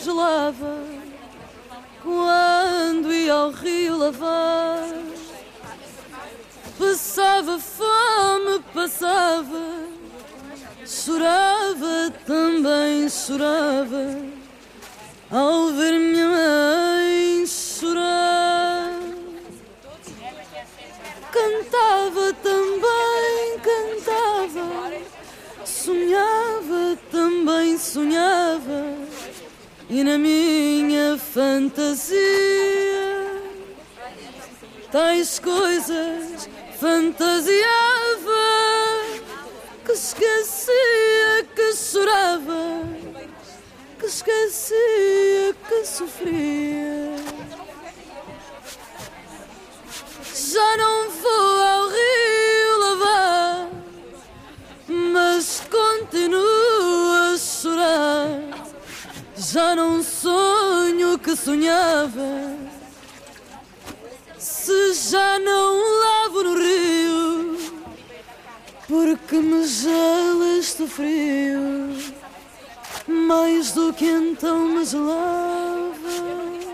gelava quando ia ao rio lavar. Passava fome, passava, chorava, também chorava, ao ver minha mãe chorar. Cantava, também cantava, sonhava, também sonhava, e na minha fantasia tais coisas fantasiava, que esquecia que chorava, que esquecia que sofria. Já não vou ao rio lavar, mas continuo a chorar. Já não sonho que sonhava, se já não lavo no rio, porque me gela este frio, mais do que então me gelava.